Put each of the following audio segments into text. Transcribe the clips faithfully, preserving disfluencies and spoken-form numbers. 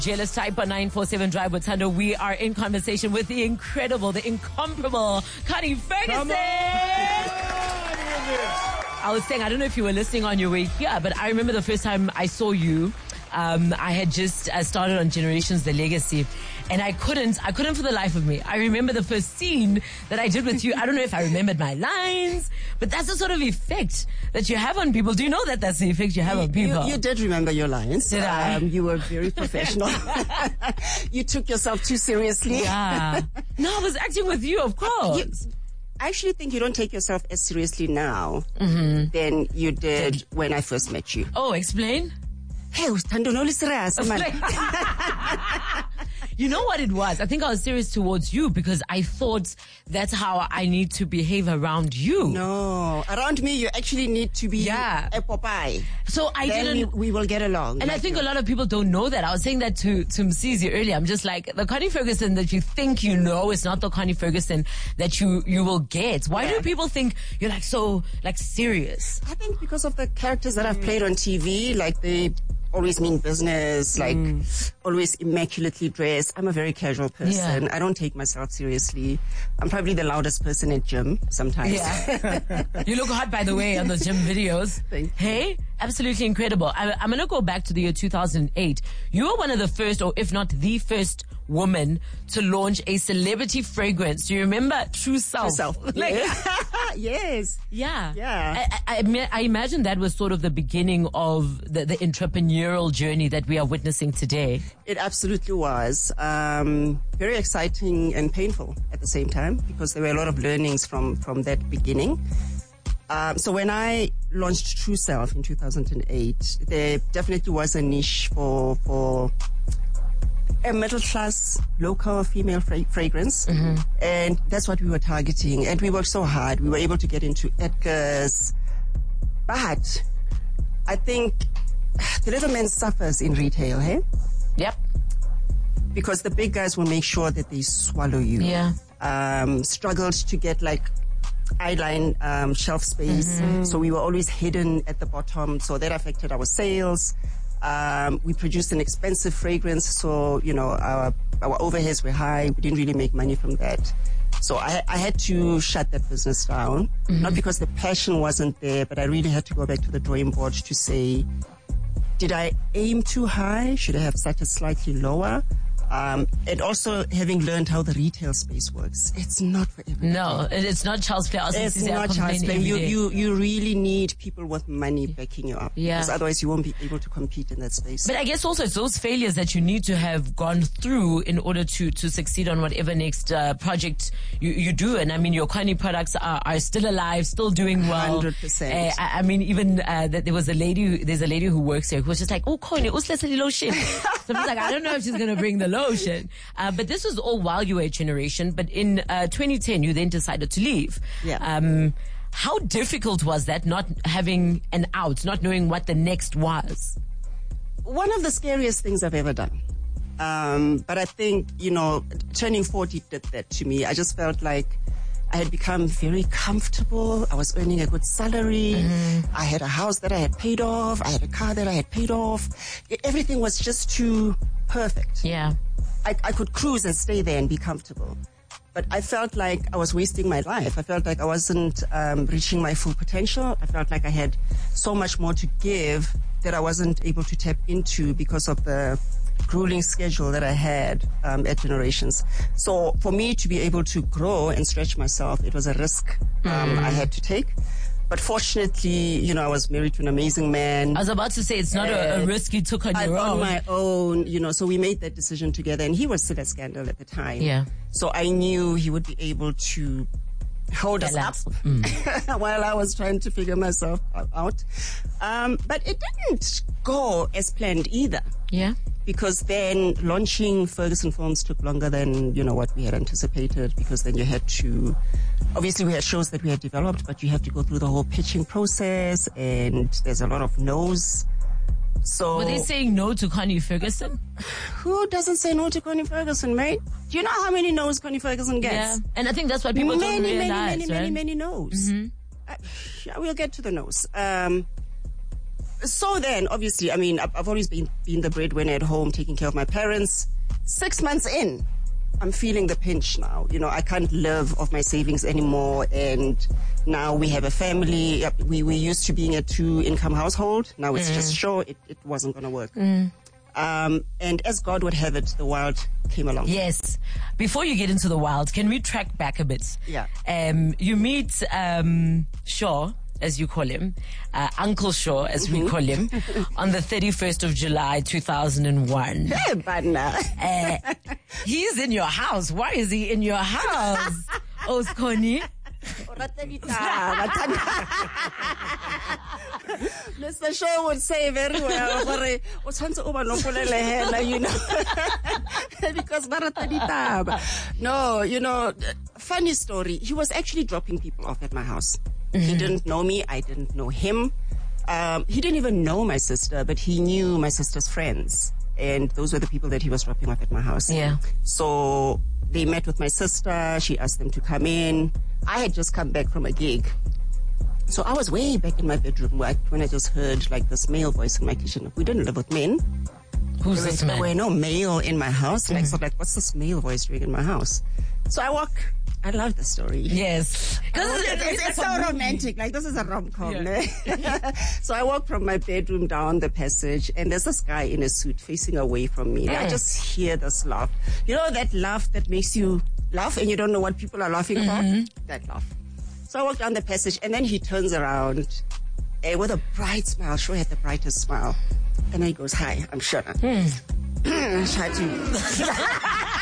Jealous Type on nine four seven Drive with Thando. We are in conversation with the incredible, the incomparable Connie Ferguson. I was saying, I don't know if you were listening on your way here, but I remember the first time I saw you. Um, I had just uh, started on Generations The Legacy, and I couldn't, I couldn't for the life of me. I remember the first scene that I did with you. I don't know if I remembered my lines, but that's the sort of effect that you have on people. Do you know that that's the effect you have on people? You, you did remember your lines. Did I? Um, you were very professional. You took yourself too seriously. Yeah. No, I was acting with you, of course. You, I actually think you don't take yourself as seriously now mm-hmm. than you did, did when I first met you. Oh, explain. Hey, Thando, no serious, man. You know what it was? I think I was serious towards you because I thought that's how I need to behave around you. No, around me you actually need to be yeah. a Popeye. So I then didn't. We, we will get along. And like I think you. a lot of people don't know that. I was saying that to to Msizi earlier. I'm just like, the Connie Ferguson that you think you know is not the Connie Ferguson that you you will get. Why yeah. do people think you're like so like serious? I think because of the characters that I've played on T V, like they always mean business, like mm. always immaculately dressed. I'm a very casual person. Yeah. I don't take myself seriously. I'm probably the loudest person at gym sometimes. Yeah. You look hot, by the way, on those gym videos. Thank you. Hey, absolutely incredible. I, I'm going to go back to the year two thousand eight. You were one of the first, or if not the first, woman to launch a celebrity fragrance. Do you remember True Self? True Self. Like, yes. Yeah. Yeah. I, I, I imagine that was sort of the beginning of the, the entrepreneurial journey that we are witnessing today. It absolutely was. Um, very exciting and painful at the same time because there were a lot of learnings from, from that beginning. Um, so when I launched True Self in two thousand eight, there definitely was a niche for, for a middle-class local female fra- fragrance, mm-hmm. and that's what we were targeting. And we worked so hard. We were able to get into Edgar's, but I think the little man suffers in retail, hey? Yep. Because the big guys will make sure that they swallow you. Yeah. Um, struggled to get like eyeline um, shelf space, mm-hmm. so we were always hidden at the bottom. So that affected our sales. Um, we produced an expensive fragrance, so, you know, our, our overheads were high. We didn't really make money from that. So I, I had to shut that business down, mm-hmm. not because the passion wasn't there, but I really had to go back to the drawing board to say, did I aim too high? Should I have started slightly lower? Um, and also having learned how the retail space works, it's not for everyone. No, it's not child's play. It's not child's play. You, you, you really need people with money backing you up. Yeah. Because otherwise you won't be able to compete in that space. But I guess also it's those failures that you need to have gone through in order to, to succeed on whatever next uh, project you, you do. And I mean, your Connie products are, are still alive, still doing well. one hundred percent. Uh, I, I mean, even uh, that there was a lady, who, there's a lady who works here who was just like, oh, Connie, uslethe lotion. So I was like, I don't know if she's going to bring the lotion. Uh, but this was all while you were a Generation. But in uh, twenty ten, you then decided to leave. Yeah. Um, how difficult was that, not having an out, not knowing what the next was? One of the scariest things I've ever done. Um, but I think, you know, turning forty did that to me. I just felt like I had become very comfortable. I was earning a good salary. Mm-hmm. I had a house that I had paid off. I had a car that I had paid off. Everything was just too perfect. Yeah. I, I could cruise and stay there and be comfortable. But I felt like I was wasting my life. I felt like I wasn't um, reaching my full potential. I felt like I had so much more to give that I wasn't able to tap into because of the grueling schedule that I had um, at Generations. So for me to be able to grow and stretch myself, it was a risk um, mm. I had to take. But fortunately, you know, I was married to an amazing man. I was about to say, it's not a, a risk you took on I, your own. On my own, you know, so we made that decision together, and he was still at Scandal at the time. Yeah. So I knew he would be able to hold us up mm. while I was trying to figure myself out. Um, but it didn't go as planned either. Yeah. Because then launching Ferguson Films took longer than, you know, what we had anticipated, because then you had to, obviously we had shows that we had developed, but you have to go through the whole pitching process, and there's a lot of no's. So were they saying no to Connie Ferguson? Who doesn't say no to Connie Ferguson, mate? Do you know how many no's Connie Ferguson gets? Yeah, and I think that's what people many, don't realize, many, many, right? many, many no's. Mm-hmm. Uh, yeah, we'll get to the no's. Um, so then, obviously, I mean, I've, I've always been, been the breadwinner at home, taking care of my parents. Six months in, I'm feeling the pinch now. You know, I can't live off my savings anymore. And now we have a family. We we used to being a two-income household. Now it's mm. just sure it, it wasn't going to work. Mm. Um, and as God would have it, the wild came along. Yes. Before you get into the wild, can we track back a bit? Yeah. Um, you meet um, Shaw, as you call him, uh, Uncle Shaw, as mm-hmm. we call him, on the thirty-first of July, two thousand one. Hey, Bana. Uh, he's in your house. Why is he in your house? Oh, Connie. Mister Shaw would say very well, you know, because no, you know, funny story. He was actually dropping people off at my house. Mm-hmm. He didn't know me. I didn't know him. Um, he didn't even know my sister, but he knew my sister's friends. And those were the people that he was dropping off at my house. Yeah. So they met with my sister. She asked them to come in. I had just come back from a gig. So I was way back in my bedroom when I just heard like this male voice in my kitchen. We didn't live with men. Who's this man? There were no male in my house. Mm. Like, so like, what's this male voice doing in my house? So I walk. I love the story. Yes. It's, it's, it's, it's so romantic. Like, this is a rom-com. Yeah. No? So I walk from my bedroom down the passage, and there's this guy in a suit facing away from me. Mm. I just hear this laugh. You know that laugh that makes you laugh and you don't know what people are laughing mm-hmm. about? That laugh. So I walk down the passage, and then he turns around uh, with a bright smile. Sure, had the brightest smile. And then he goes, "Hi, I'm Shona." Mm. Try to...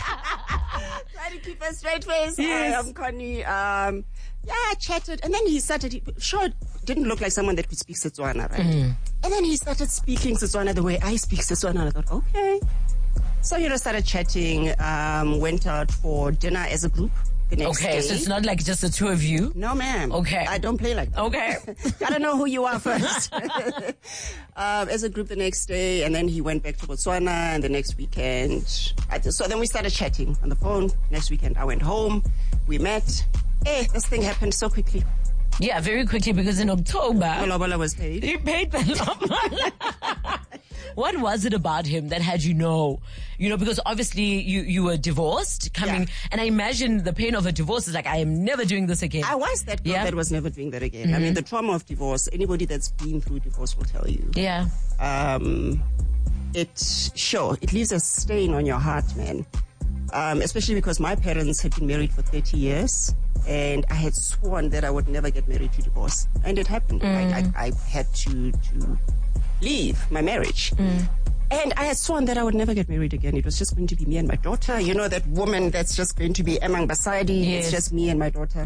Try to keep a straight face. Yes. Hi, I'm Connie. Um, yeah, I chatted. And then he started, he, sure, didn't look like someone that could speak Setswana, right? Mm. And then he started speaking Setswana the way I speak Setswana. I thought, okay. So, you know, started chatting, um, went out for dinner as a group the next okay, day. So it's not like just the two of you? No, ma'am. Okay. I don't play like that. Okay. Gotta know who you are first. um, as a group the next day, and then he went back to Botswana, and the next weekend. I just, so then we started chatting on the phone. Next weekend, I went home. We met. Hey, this thing happened so quickly. Yeah, very quickly, because in October... Lobola was paid. He paid the lobola. What was it about him that had you know? You know, because obviously you, you were divorced, coming... Yeah. And I imagine the pain of a divorce is like, I am never doing this again. I was that girl yeah. that was never doing that again. Mm-hmm. I mean, the trauma of divorce, anybody that's been through divorce will tell you. Yeah. Um, it, sure, it leaves a stain on your heart, man. Um, especially because my parents had been married for thirty years. And I had sworn that I would never get married to divorce. And it happened. Mm. I, I, I had to, to leave my marriage. Mm. And I had sworn that I would never get married again. It was just going to be me and my daughter. You know, that woman that's just going to be Emang Basadi. Yes. It's just me and my daughter.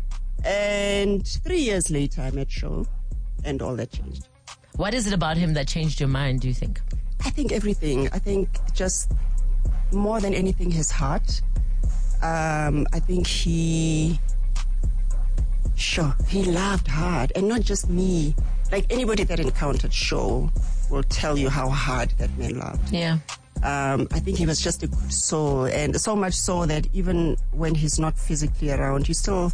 And three years later, I met Shaw, and all that changed. What is it about him that changed your mind, do you think? I think everything. I think just more than anything, his heart. Um, I think he, sure, he loved hard, and not just me. Like anybody that encountered Shaw will tell you how hard that man loved. Yeah. Um, I think he was just a good soul, and so much so that even when he's not physically around, you still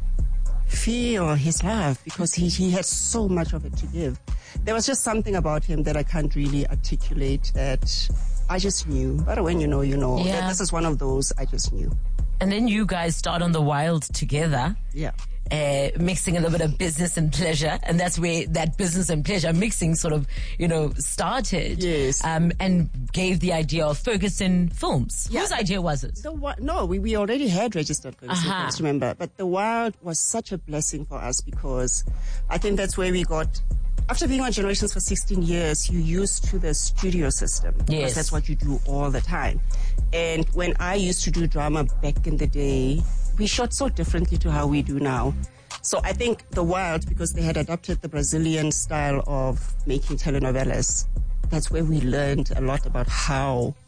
feel his love because he, he had so much of it to give. There was just something about him that I can't really articulate that I just knew. But when you know, you know. Yeah. This is one of those I just knew. And then you guys start on the wild together. Yeah. Uh, mixing a little bit of business and pleasure. And that's where that business and pleasure mixing sort of, you know, started. Yes. Um, and gave the idea of Ferguson Films. Yeah. Whose idea was it? The, no, we, we already had registered Ferguson uh-huh. Films, remember. But the wild was such a blessing for us because I think that's where we got... After being on Generations for sixteen years, you used to the studio system. Yes. Because that's what you do all the time. And when I used to do drama back in the day, we shot so differently to how we do now. So I think The Wild, because they had adopted the Brazilian style of making telenovelas, that's where we learned a lot about how